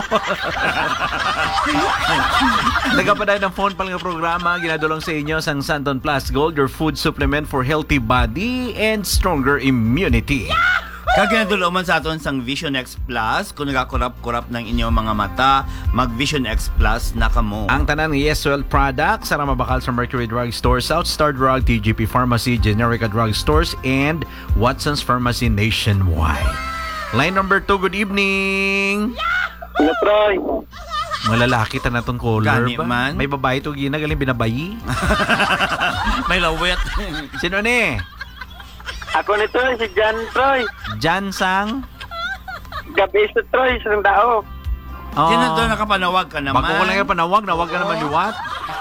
Nagapaday ng phone pala ng programa, ginadulong sa inyo sang Santon Plus Gold, your food supplement for healthy body and stronger immunity. Kaginadulo man sa aton sang Vision X Plus, kung nagakurap-kurap ng inyong mga mata, mag Vision X Plus na kamo. Ang tanan ng Yeswell product sa mabakal sa Mercury Drug Store, South Star Drug, TGP Pharmacy, Generica Drug Stores, and Watson's Pharmacy nationwide. Line number 2, good evening. Hello, Troy. Mga lalaki ta na tong caller Gani ba? man. May babae to ginagaling binabayi. May lawet. Sino ni? Ako nito, si Jan, Troy. Jan Sang? Gabi sa Troy, sa Dao. Oh. Sino doon nakapanawag ka naman? Bako ko lang yung panawag, nawag ka naman liwat.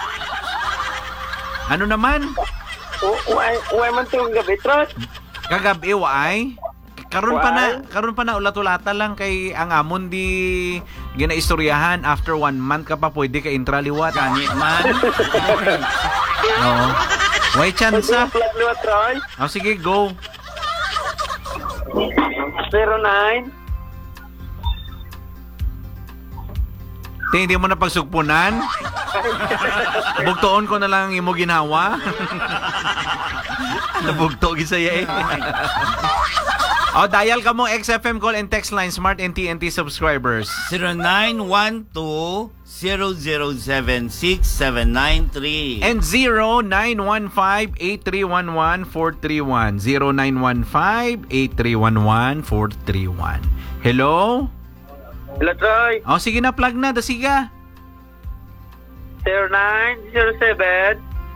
Ano naman? Uway man itong gabi, Troy. Kagabi waay. Karon pa na ulat-ulata lang kay ang amon di ginaistoryahan after 1 month ka pa pwede ka intraliwat. Gani man. Oo. Why chance? Pagluwa, Troy. Oh, sige, go. 09. Hindi mo na pagsugpunan? Bugtoon ko na lang imo ginawa. Nabugto gisaya eh. Oh, dial ka mo XFM call and text line Smart and TNT subscribers. 0912-0076-793 And 0915-8311-431. 0915-8311-431. Hello? Hello, Troy. Oh, sige na, plug na. Dasiga. 0907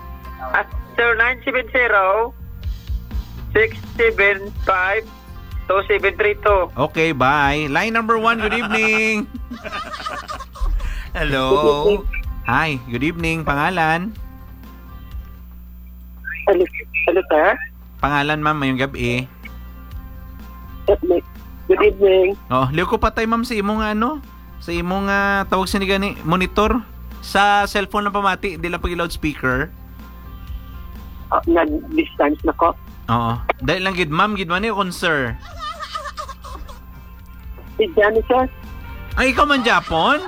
0970 675 2732. Okay, bye. Line number 1, good evening. Hello. Hi, good evening. Pangalan? Hello, sir. Pangalan, ma'am, ngayong gabi. Good evening. Oh, liw ko patay, ma'am, sa imong ano? Sa imong tawag sa ni gani monitor sa cellphone lang pamati, di lang pag loudspeaker. Nag-distance na ko. Oo. Dahil lang gid ma'am, gid man kon sir. Si Jan, sir. Ay, ikaw man Japon?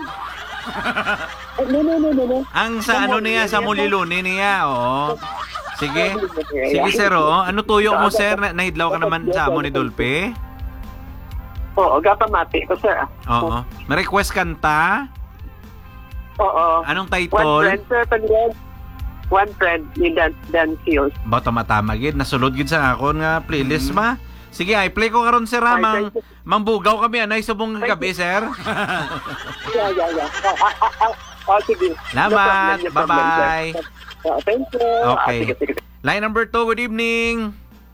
No. Ang sa ano niya, sa Muliluni niya, oo. Sige. Sige, sir, oo. Ano tuyo mo, sir? Nahidlaw ka naman sa amo ni Dolpe? Oo, gapamati ko, sir. Oo. May request kanta? Oo. Anong One title? friend, sir. One friend ni Dan Seals. Ba tama-tama gid, nasulod gid sa akon nga playlist ma. Sige, ay play ko karon sir Ramang. Mangbugaw kami anay subong gabi, sir. Yeah. Sige. Salamat. No problem, Bye-bye. sir. Thank you. Okay. Sige. Line number 2, good evening.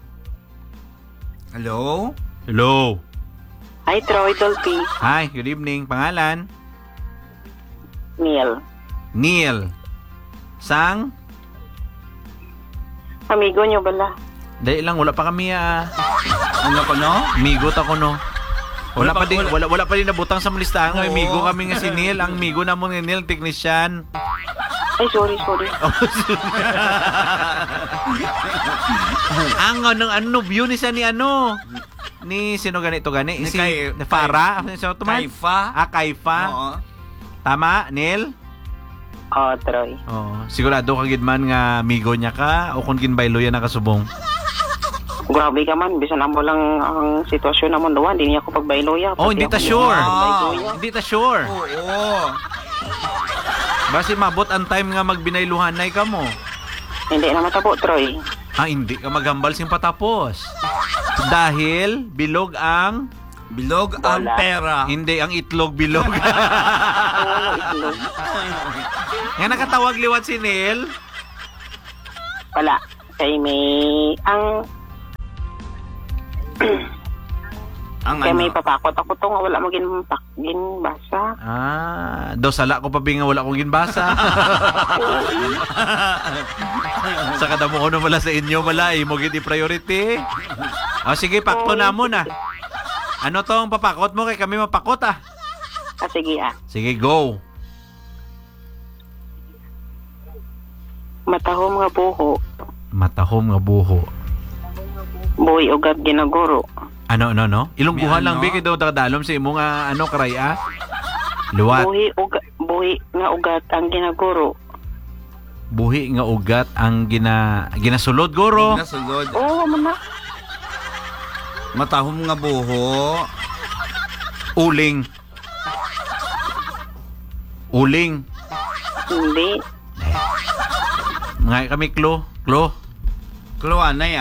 Hello. Hello. Hi, Troy Dolphy. Hi, good evening. Pangalan? Neil. Neil. Sang? Amigo nyo bala? Dahil lang, wala pa kami Ano ko no? migot ako no. Wala pa din wala. wala pa din nabutang sa listahan ng Oo. migo kami nga si Neil, ang migo na mo ni Neil technician. Ay, sorry. Ang ano view ni sa ni ano ni sino ganito gani Ni si Kay- Farah sino to man? Kaifa. Kaifa. Oo. Tama, Neil? Oh, Troy. Oh, sigurado ka gid man nga migo niya ka o kun ginbaylo yan nakasubong. Grabe ka man. Bisan mo lang ang sitwasyon namon doon. Hindi niya ako pagbayloya. Oh, hindi ta sure. Pagbayloya. Hindi ta sure. Oo. Basi mabot ang time nga magbinayluhanay ka mo. Hindi na matabo, Troy. Hindi ka maghambal sing patapos. Dahil bilog ang Bilog ang Wala. pera. hindi ang itlog bilog. Oo, itlog. Nga nakatawag liwat si Neil. Wala. Kay may... Ang Kaya ano? may papakot ako to nga wala maging basa. Sala ko pa nga wala kong ginbasa. Sa kadamo ko na wala sa inyo wala mo gid i-priority. Sige, pakto na mo na. Ano tong papakot mo kay kami mapakot Sige Sige, go. Matahom nga buho. Matahom nga buho. Buhay ugad ginaguro. Ano? Ilong May buha lang ano? bigay daw dadalom sa imong karaya. Luwat. Buhi nga ugat ang ginaguro. Buhi nga ugat ang ginasulod guro. Nasulod. Oo, man na. Matahom nga buho. Uling. Uling. Hindi. Mga kami klo. Kluanay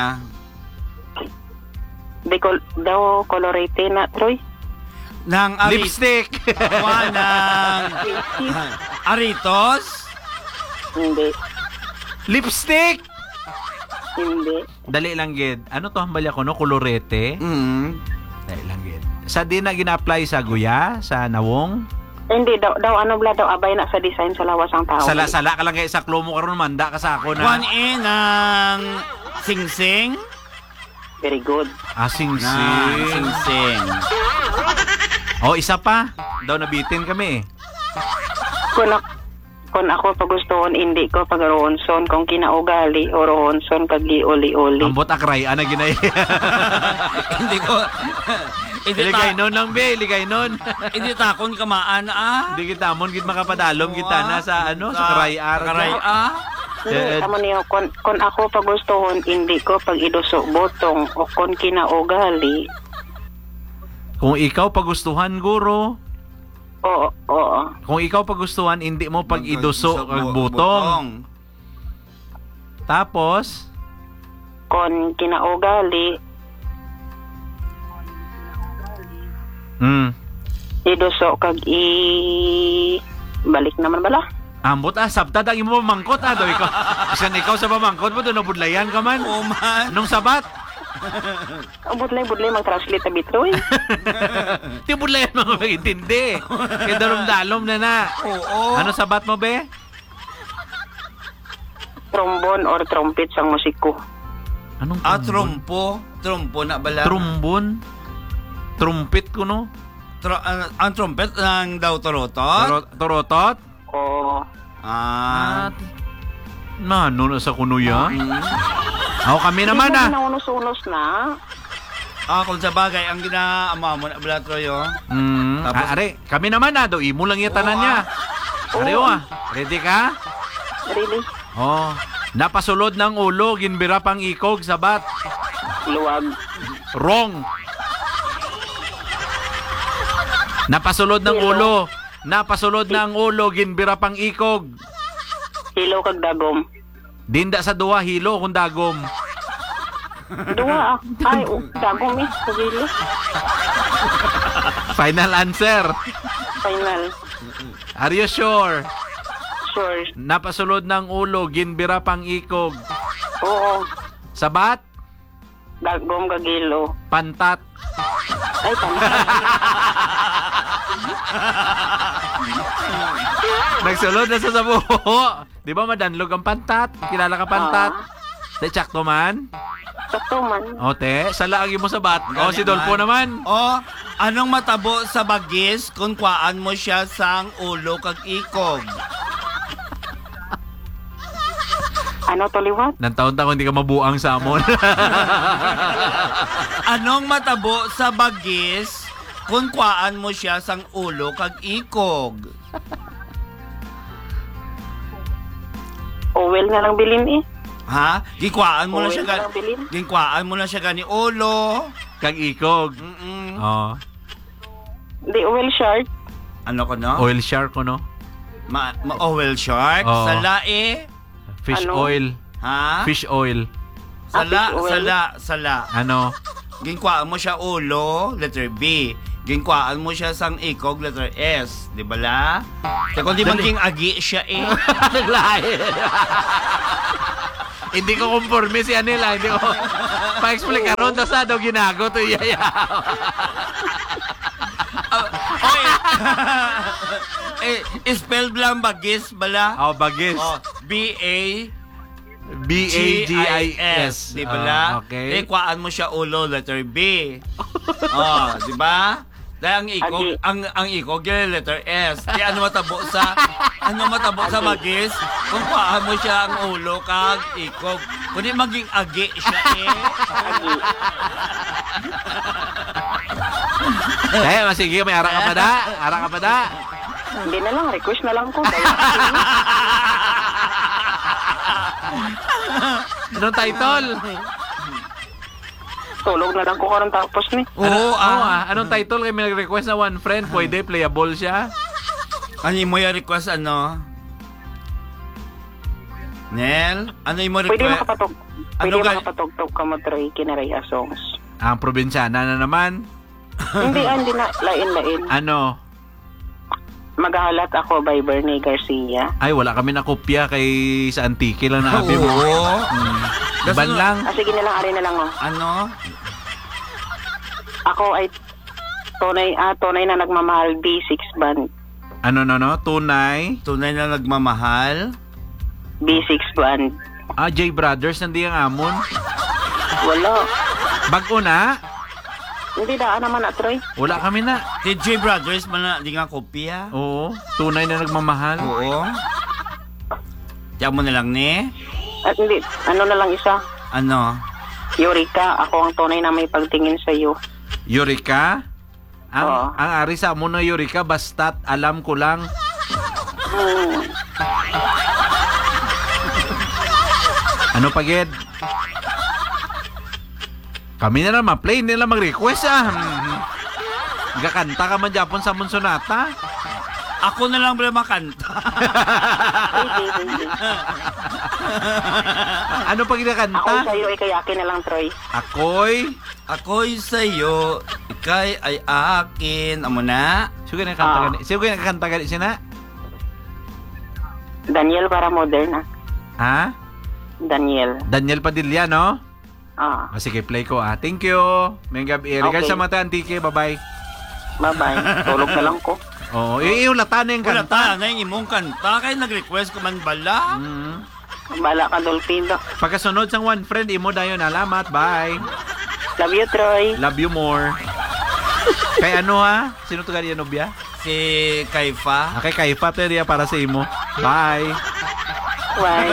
Di ko daw colorete na, Troy. Nang Lipstick. Nang Aritos. Hindi. Lipstick. Hindi. Dali lang gid. Ano to hambal ko no? Kolorete. Dali lang gid. Sa di na gina-apply sa guya, sa nawong. Hindi daw ano bla daw abay na sa design sa lawas ang tao. Sala-sala ka lang kay sa klo mo karon manda ka sa ako na. One in ng Sing-sing. Very good. Sing-sing. Sing-sing. Oh, isa pa. Daw nabitin kami. Kung ako pagustuhon, hindi ko pagaronson kung kinaugali o rohonson kag giuli-uli. Ambot akray ana ginay. Hindi ko. Iligay nun lang be, iligay nun. Hindi takon kamaan Hindi kita mon gid makapadalom kita na sa ano sa karay-ar. Hindi, tama niyo, kung ako pagustuhon, hindi ko pag iduso botong o kung kinaugali. Kung ikaw pagustuhan guro, Oo. kung ikaw pagustuhan hindi mo pag iduso ang butong. Tapos Kung kinaugali, iduso kag balik naman bala. ambot sabta dagi mo pamangkot do ikaw. Bisan ikaw sa pamangkot mo do nabudlayan ka man. Oo man. Nung sabat. Budlay mag-translate na bitroy. Ti budlayan mo magintindi. Kay dalom-dalom na. Oo. Ano sabat mo be? Trombone or trumpet sang musiko. Anong Trompo. Trompo na bala. Trombon? Trumpet ko no? Ang trumpet ng daw torotot. Torotot? Oo. Na sa kunuya? Ako kami naman Hindi mo naunos-unos na. Kung sa bagay, ang ginaama mo na bala troyo. Tapos, are, kami naman do imo lang yung tanan niya. Are ready ka? Really? Oh, napasulod ng ulo, ginbira pang ikog sabat. Luwag. Wrong. Napasulod ng ulo. Napasulod na ang ulo, ginbira pang ikog. Hilo kag dagom. Dinda sa duwa, hilo kung dagom. Dua Ay, dagom Pagili. Final answer. Final. Are you sure? Sure. Napasulod ng ulo, ginbira pang ikog. Oo. Sabat, Dagom kag hilo. pantat. Ay, tama. Nagsulod na sa sabuho. Di ba madanlog ang pantat? Kilala ka pantat? Di tsakto man? Sakto man. Ote, sala mo sa bat. O, si Dolpo naman. Anong matabo sa bagis kung kuaan mo siya sang ulo kag ikog? Ano to liwat? Nang taon-taon hindi ka mabuang sa amon. Anong matabo sa bagis kung kuaan mo siya sang ulo kag ikog? Owel na lang bilin Ha? Gikwaan mo na Owel siya na lang bilin. Gikwaan mo na siya gani ulo. Kag ikog. Oh. Di owel shark. Ano ko no? Oil shark ko, no? Oil shark. Oo. Sala Fish Ano? oil. Ha? Fish oil. Sala, fish oil. sala. Ano? Ginkwaan mo siya ulo, letter B. Ginkwaan mo siya sang ikog, letter S. Di ba la? Kaya kung di maging agi siya Naglahi. Hindi ko conforme si Anila. Hindi ko pa-explain ka ron. Tapos daw ginago to yaya. Spell lang bagis bala? Oh, bagis. B-A B-A-G-I-S. Di ba la? Okay. Kwaan mo siya ulo, letter B. Di ba? Dahil ang ikog yung letter S. Kaya ano matabo sa magis? Kung kwaan mo siya ang ulo kag ikog. Kundi maging agi siya Kaya sige, may ara ka pa da. Hindi na lang, request na lang ko. Anong title? Tulog na lang ko karon tapos ni. Oo, Anong title? Kaya may nag-request na one friend. Pwede, playable siya. Ano mo yung request, ano? Nel, ano yung mo Pwede request? pwede gal- makapatugtog ka mo Troy kinaraya songs. Ang probinsyana na naman. Hindi na lain-lain. Ano? Maghahalat ako by Bernie Garcia. Ay, wala kami nakopya kay sa Antique lang na abi mo. Oo. Iban lang. Sige na lang, ari na lang oh. Ano? Ako ay tunay na nagmamahal B6 band. Ano, Tunay. Tunay na nagmamahal? B6 band. J Brothers, nandi ang amon. Wala. Bago na. Hindi daan naman na Troy. Wala kami na. TJ Brothers, man di nga kopya? Oo. Tunay na nagmamahal. Oo. Tiyak mo na lang ni? At hindi, ano na lang isa. Ano? Eureka, ako ang tunay na may pagtingin sa iyo. Eureka? Oo. Ang ari sa mo na Eureka, basta't alam ko lang. Ano pagid? Kami na lang ma-play, hindi na lang mag-request Gakanta ka man Japon sa Monsonata. Ako na lang pala makanta. Hindi. Ano pag Ako kinakanta? sa iyo ay kayakin na lang Troy. Ako'y sa'yo, ikay ay akin. Amo na? Sige na kanta gani. Sige na kanta gani sina. Daniel para modern ah. Ha? Daniel. Daniel Padilla, no? Sige, Sige, play ko Thank you. May gabi. Regards Okay. sa mata, Antique. Bye-bye. bye-bye. Tulog na lang ko. Oo. Iulatan na yung Wala kanta. na yung imong kanta. Kaya nag-request ko man bala. Bala ka, Dolpino. Pagkasunod sang one friend, imo dayon. Alamat. Bye. Love you, Troy. Love you more. Kay ano ha? Sino to gani nobya? Si Kaifa. Okay, kay Pater para sa imo. Bye. Bye.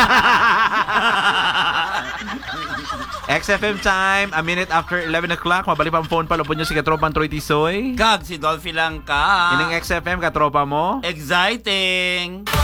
XFM time, a minute after 11 o'clock. Mabalik pa ang phone pa. Lupon nyo si Katropa Troy Tisoy. Kag si Dolphy lang ka. Ining XFM, katropa mo. Exciting.